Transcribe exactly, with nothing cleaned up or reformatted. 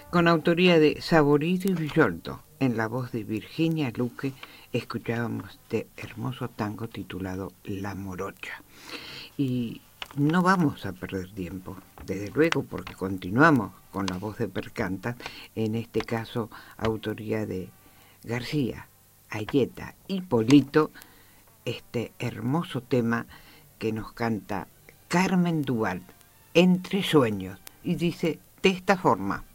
Con autoría de Saborío y Villoldo, en la voz de Virginia Luque, escuchábamos este hermoso tango titulado La Morocha. Y no vamos a perder tiempo, desde luego, porque continuamos con la voz de Percanta, en este caso autoría de García, Ayeta y Polito, este hermoso tema que nos canta Carmen Duval, Entre Sueños, y dice de esta forma.